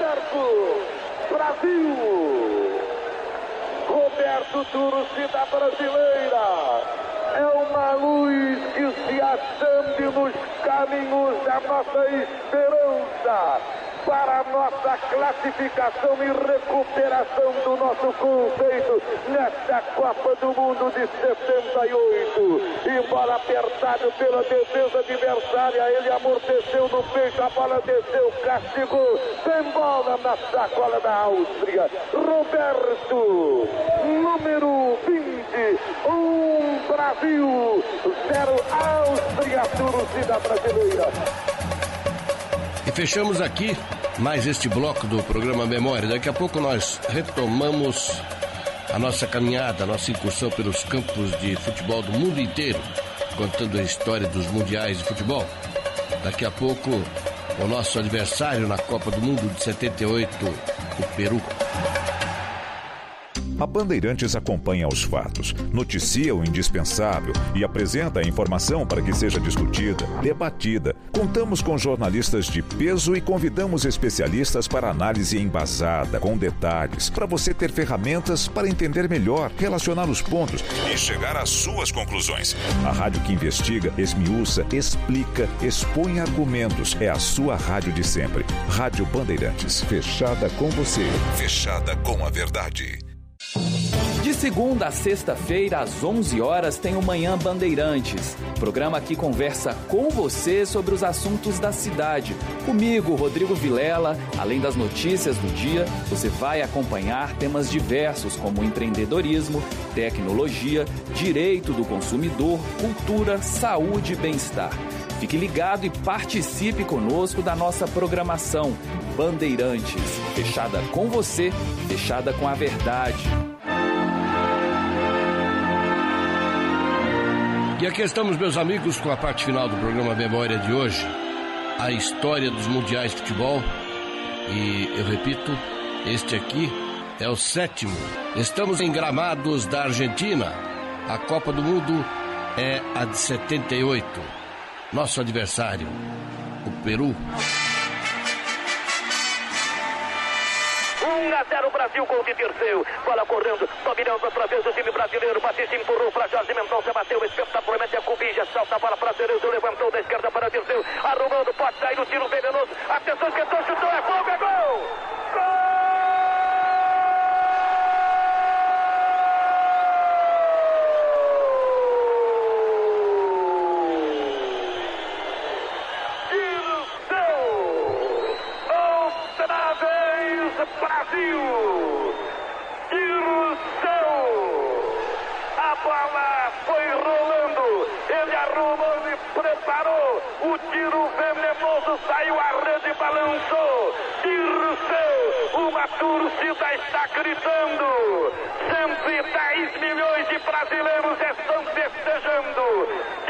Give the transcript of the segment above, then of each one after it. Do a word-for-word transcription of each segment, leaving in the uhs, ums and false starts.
certo, Brasil. Roberto, torcida brasileira, é uma luz que se acende nos caminhos da nossa esperança para a nossa classificação e recuperação do nosso conceito nesta Copa do Mundo de setenta e oito. Embora apertado pela defesa adversária, ele amorteceu no peito, a bola desceu, castigou, tem bola na sacola da Áustria. Roberto, número vinte, um Brasil, zero Áustria, torcida brasileira. E fechamos aqui mais este bloco do programa Memória. Daqui a pouco nós retomamos a nossa caminhada, a nossa incursão pelos campos de futebol do mundo inteiro, contando a história dos mundiais de futebol. Daqui a pouco o nosso adversário na Copa do Mundo de setenta e oito, o Peru. A Bandeirantes acompanha os fatos, noticia o indispensável e apresenta a informação para que seja discutida, debatida. Contamos com jornalistas de peso e convidamos especialistas para análise embasada, com detalhes, para você ter ferramentas para entender melhor, relacionar os pontos e chegar às suas conclusões. A rádio que investiga, esmiuça, explica, expõe argumentos. É a sua rádio de sempre. Rádio Bandeirantes, fechada com você, fechada com a verdade. De segunda a sexta-feira, às onze horas, tem o Manhã Bandeirantes. Programa que conversa com você sobre os assuntos da cidade. Comigo, Rodrigo Vilela, além das notícias do dia, você vai acompanhar temas diversos como empreendedorismo, tecnologia, direito do consumidor, cultura, saúde e bem-estar. Fique ligado e participe conosco da nossa programação Bandeirantes. Fechada com você, fechada com a verdade. E aqui estamos, meus amigos, com a parte final do programa Memória de hoje. A história dos mundiais de futebol. E eu repito, este aqui é o sétimo. Estamos em Gramados da Argentina. A Copa do Mundo é a de setenta e oito. Nosso adversário, o Peru. um a zero Brasil, gol de Dirceu. Bola correndo, dominando outra vez o time brasileiro. Batista empurrou para Jorge Mendonça, bateu espetacularmente a Cubija. Salta a bola para Cerezo, levantou da esquerda para Dirceu. Arrumando, pode sair no tiro venenoso. Atenção, esquentou, chutou, é gol, é gol! Gol! Brasil, Dirceu, a bola foi rolando, ele arrumou e preparou, o tiro venenoso saiu, a rede balançou, Dirceu, uma torcida está gritando, cento e dez milhões de brasileiros estão festejando,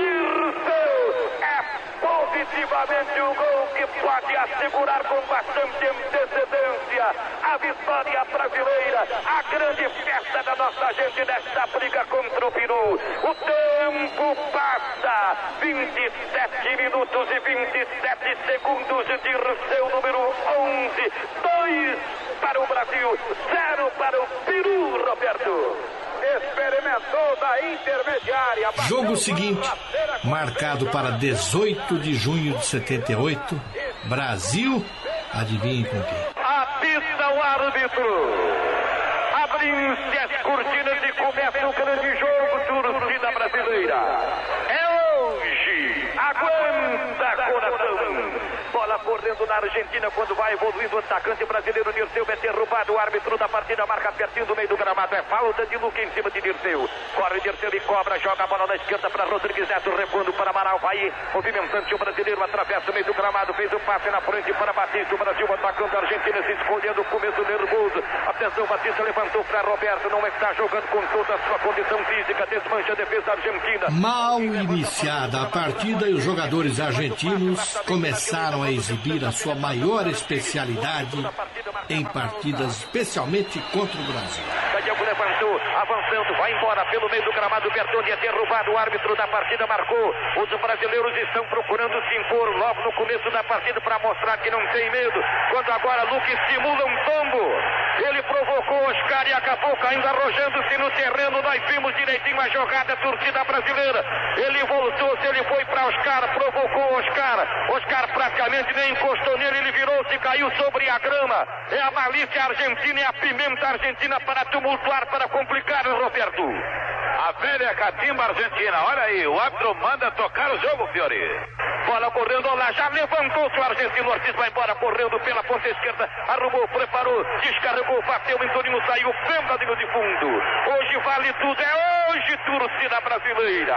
Dirceu é positivamente o gol que pode assegurar com bastante antecedência a vitória brasileira, a grande festa da nossa gente nesta briga contra o Peru. O tempo passa, vinte e sete minutos e vinte e sete segundos de Dirceu, número onze, dois para o Brasil, zero para o Peru, Roberto. Experimentou da intermediária. Jogo seguinte, marcado para dezoito de junho de setenta e oito, Brasil, adivinhem com quem? Apita o árbitro. Abrindo-se as cortinas e começa o grande jogo, torcida brasileira. É hoje, aguenta coração. Bola correndo na Argentina quando vai evoluindo o atacante brasileiro Dirceu, é derrubado, o árbitro da partida marca pertinho do meio do gramado, é falta de Luca em cima de Dirceu, corre Dirceu e cobra, joga a bola na esquerda para Rodrigues Neto, repondo para Amaral, vai movimentante o brasileiro, atravessa o meio do gramado, fez o passe na frente para Batista, o Brasil atacando a Argentina, se escolhendo o começo nervoso, atenção, Batista levantou para Roberto, não está jogando com toda a sua condição física, desmancha a defesa argentina. Mal iniciada a partida e os jogadores argentinos começaram a exibir a sua maior especialidade em partidas, especialmente contra o Brasil. Diego levantou, avançando, vai embora pelo meio do gramado. Bertoni é derrubado, o árbitro da partida marcou. Os brasileiros estão procurando se impor logo no começo da partida para mostrar que não tem medo. Quando agora Luque simula um tombo, ele provocou Oscar e acabou caindo, arrojando-se no terreno. Nós vimos direitinho a jogada, torcida brasileira. Ele voltou, se ele foi para Oscar, provocou Oscar. Oscar praticamente nem encostou nele, ele virou-se e caiu sobre a grama. É a malícia argentina, é a pimenta argentina para tumultuar, para complicar, Roberto. A velha catimba argentina, olha aí, o árbitro manda tocar o jogo, Fiori. Bola correndo lá, já levantou-se o argentino. Ortiz vai embora correndo pela ponta esquerda, arrumou, preparou, descarregou, bateu, Antonino saiu, pêndulo de fundo. Hoje vale tudo, é hoje, torcida brasileira.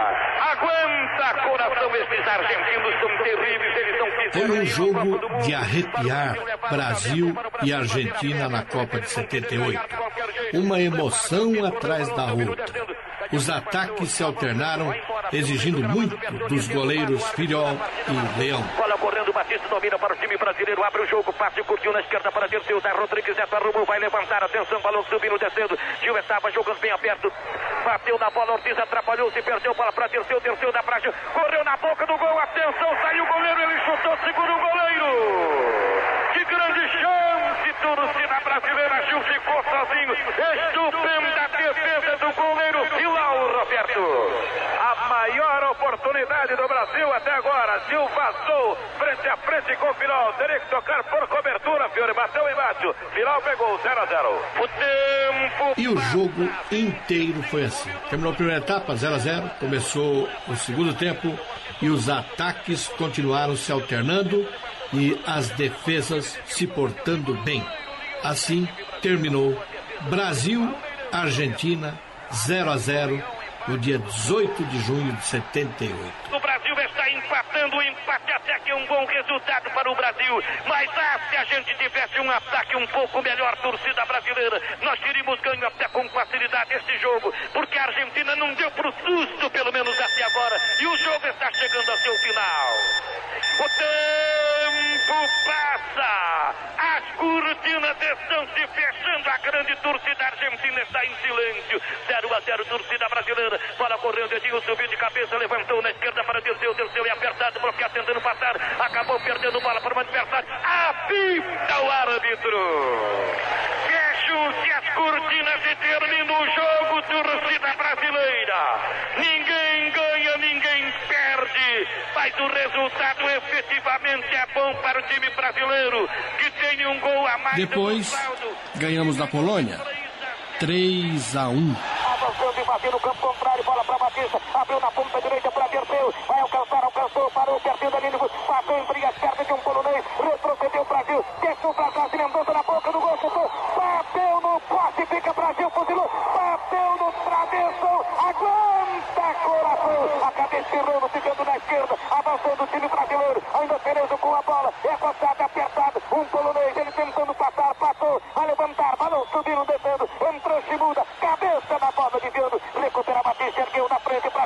Aguenta coração, esses argentinos são terríveis, eles são... Foi um jogo de arrepiar Brasil e Argentina na Copa de setenta e oito. Uma emoção atrás da outra. Os ataques se alternaram, exigindo muito dos goleiros Filiol e Leão. Bola correndo, Batista domina para o time brasileiro, abre o jogo, passe, curtiu na esquerda para Dirceu, Zé Rodrigues, Neto arrumou, vai levantar, atenção, balão subindo, descendo, Gil estava jogando bem aberto, bateu na bola, Ortiz atrapalhou-se, perdeu bola para Dirceu, Dirceu da praia, correu na boca do gol, atenção, saiu o goleiro, ele chutou, segura o goleiro. Que grande chance, torcida brasileira, Gil ficou sozinho, estupenda defesa do goleiro Filiol, Roberto. A maior oportunidade do Brasil até agora. Gil vazou frente a frente com o Filiol. Teria que tocar por cobertura, Fiore. Bateu embaixo. Filiol pegou zero a zero. O tempo. E o jogo inteiro foi assim. Terminou a primeira etapa, zero a zero. Começou o segundo tempo e os ataques continuaram se alternando e as defesas se portando bem. Assim terminou Brasil, Argentina, zero a zero. No dia dezoito de junho de setenta e oito. O Brasil está empatando, o empate até que é um bom resultado para o Brasil. Mas ah, se a gente tivesse um ataque um pouco melhor, torcida brasileira, nós teríamos ganho até com facilidade este jogo, porque a Argentina não deu pro susto, pelo menos até agora, e o jogo está chegando ao seu final. O tempo passa, as cortinas estão se fechando, a grande torcida argentina está em silêncio. zero a zero, torcida brasileira. Bola correndo, Edinho subiu de cabeça, levantou na esquerda para Dirceu, Dirceu é apertado, bloqueado, tentando passar, acabou perdendo bola para o adversário, apita o árbitro. Fecham-se as cortinas e termina o jogo, torcida brasileira. Ninguém ganha, ninguém perde, mas o resultado efetivamente é bom para o time brasileiro, que tem um gol a mais. Depois, ganhamos da Polônia, três a um. Avançando e batendo no campo contrário, bola para Batista, abriu na ponta direita para Dirceu, vai alcançar, alcançou, parou, pertinho da linha, passou em fria certa de um polonês, retrocedeu o Brasil, desceu para trás, Mendonça na boca do gol, chutou, bateu no poste, fica Brasil, fuzilou, bateu no travessão, aguenta coração, a cabeça errando, ficando na esquerda, avançando o time brasileiro, ainda Cerezo com a bola, é coçado, apertado, um polonês, ele tentando passar, passou, a levantar, balão subindo, descendo, entrou Chimuda, cabeça na bola, desviando, recupera Batista, ergueu na frente para